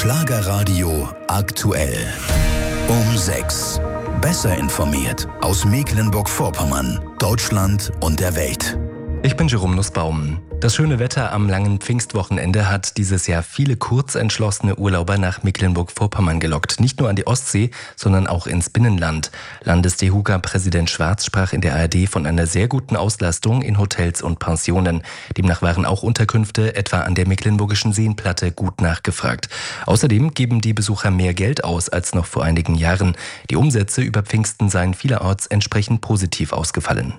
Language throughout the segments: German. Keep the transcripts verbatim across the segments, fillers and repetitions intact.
Schlagerradio aktuell. Um sechs. Besser informiert aus Mecklenburg-Vorpommern, Deutschland und der Welt. Ich bin Jerome Nussbaum. Das schöne Wetter am langen Pfingstwochenende hat dieses Jahr viele kurzentschlossene Urlauber nach Mecklenburg-Vorpommern gelockt. Nicht nur an die Ostsee, sondern auch ins Binnenland. Landes-DEHUGA-Präsident Schwarz sprach in der A R D von einer sehr guten Auslastung in Hotels und Pensionen. Demnach waren auch Unterkünfte, etwa an der Mecklenburgischen Seenplatte, gut nachgefragt. Außerdem geben die Besucher mehr Geld aus als noch vor einigen Jahren. Die Umsätze über Pfingsten seien vielerorts entsprechend positiv ausgefallen.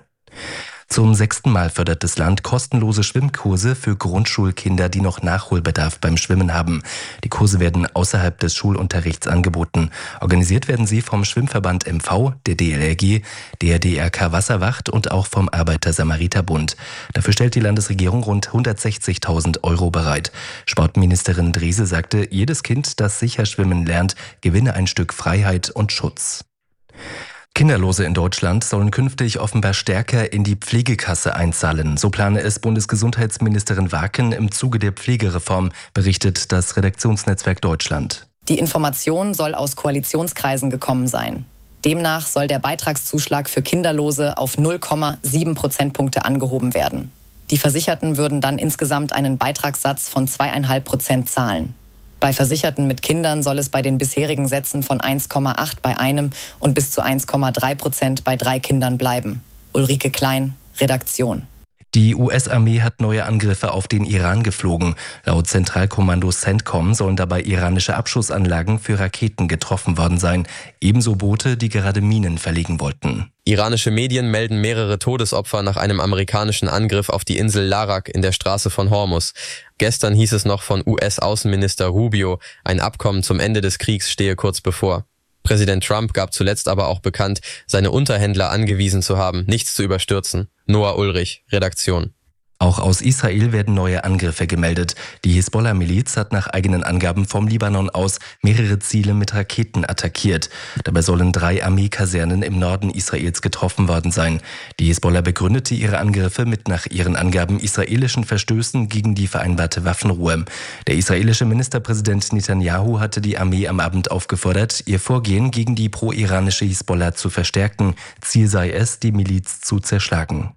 Zum sechsten Mal fördert das Land kostenlose Schwimmkurse für Grundschulkinder, die noch Nachholbedarf beim Schwimmen haben. Die Kurse werden außerhalb des Schulunterrichts angeboten. Organisiert werden sie vom Schwimmverband M V, der D L R G, der D R K Wasserwacht und auch vom Arbeiter-Samariter-Bund. Dafür stellt die Landesregierung rund hundertsechzigtausend Euro bereit. Sportministerin Drese sagte, jedes Kind, das sicher schwimmen lernt, gewinne ein Stück Freiheit und Schutz. Kinderlose in Deutschland sollen künftig offenbar stärker in die Pflegekasse einzahlen. So plane es Bundesgesundheitsministerin Waken im Zuge der Pflegereform, berichtet das Redaktionsnetzwerk Deutschland. Die Information soll aus Koalitionskreisen gekommen sein. Demnach soll der Beitragszuschlag für Kinderlose auf null Komma sieben Prozentpunkte angehoben werden. Die Versicherten würden dann insgesamt einen Beitragssatz von zwei Komma fünf Prozent zahlen. Bei Versicherten mit Kindern soll es bei den bisherigen Sätzen von eins Komma acht bei einem und bis zu eins Komma drei Prozent bei drei Kindern bleiben. Ulrike Klein, Redaktion. Die U S-Armee hat neue Angriffe auf den Iran geflogen. Laut Zentralkommando CENTCOM sollen dabei iranische Abschussanlagen für Raketen getroffen worden sein. Ebenso Boote, die gerade Minen verlegen wollten. Iranische Medien melden mehrere Todesopfer nach einem amerikanischen Angriff auf die Insel Larak in der Straße von Hormuz. Gestern hieß es noch von U S-Außenminister Rubio, ein Abkommen zum Ende des Kriegs stehe kurz bevor. Präsident Trump gab zuletzt aber auch bekannt, seine Unterhändler angewiesen zu haben, nichts zu überstürzen. Noah Ulrich, Redaktion. Auch aus Israel werden neue Angriffe gemeldet. Die Hisbollah-Miliz hat nach eigenen Angaben vom Libanon aus mehrere Ziele mit Raketen attackiert. Dabei sollen drei Armeekasernen im Norden Israels getroffen worden sein. Die Hisbollah begründete ihre Angriffe mit nach ihren Angaben israelischen Verstößen gegen die vereinbarte Waffenruhe. Der israelische Ministerpräsident Netanyahu hatte die Armee am Abend aufgefordert, ihr Vorgehen gegen die pro-iranische Hisbollah zu verstärken. Ziel sei es, die Miliz zu zerschlagen.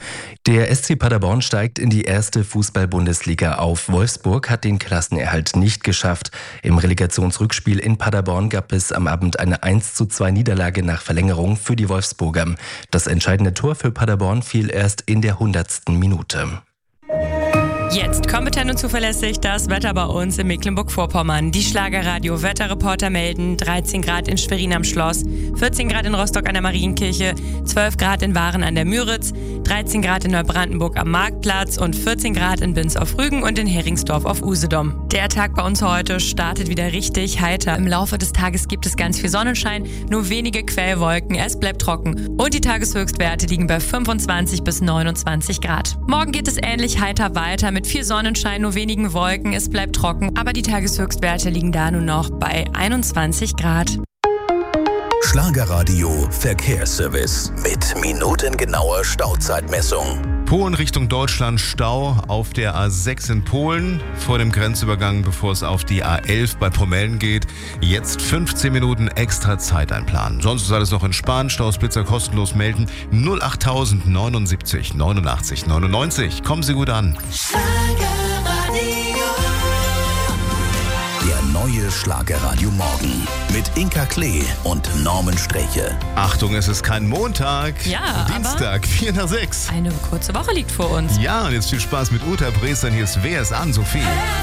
Der S C Paderborn steigt in die erste Fußball-Bundesliga auf. Wolfsburg hat den Klassenerhalt nicht geschafft. Im Relegationsrückspiel in Paderborn gab es am Abend eine eins zu zwei Niederlage nach Verlängerung für die Wolfsburger. Das entscheidende Tor für Paderborn fiel erst in der hundertsten Minute. Jetzt kompetent und zuverlässig das Wetter bei uns in Mecklenburg-Vorpommern. Die Schlagerradio-Wetterreporter melden dreizehn Grad in Schwerin am Schloss, vierzehn Grad in Rostock an der Marienkirche, zwölf Grad in Waren an der Müritz, dreizehn Grad in Neubrandenburg am Marktplatz und vierzehn Grad in Binz auf Rügen und in Heringsdorf auf Usedom. Der Tag bei uns heute startet wieder richtig heiter. Im Laufe des Tages gibt es ganz viel Sonnenschein, nur wenige Quellwolken, es bleibt trocken und die Tageshöchstwerte liegen bei fünfundzwanzig bis neunundzwanzig Grad. Morgen geht es ähnlich heiter weiter mit viel Sonnenschein, nur wenigen Wolken, es bleibt trocken, aber die Tageshöchstwerte liegen da nur noch bei einundzwanzig Grad. Schlagerradio Verkehrsservice mit minutengenauer Stauzeitmessung. Polen Richtung Deutschland, Stau auf der A sechs in Polen vor dem Grenzübergang, bevor es auf die A elf bei Pomellen geht. Jetzt fünfzehn Minuten extra Zeit einplanen. Sonst ist alles noch entspannt. Stausblitzer kostenlos melden. null acht neunundsiebzig neunundachtzig neunundneunzig. Kommen Sie gut an. Der neue Schlagerradio Morgen mit Inka Klee und Norman Streche. Achtung, es ist kein Montag. Ja, Dienstag, vier nach sechs. Eine kurze Woche liegt vor uns. Ja, und jetzt viel Spaß mit Uta Bresern. Hier ist Wer ist an, Sophie.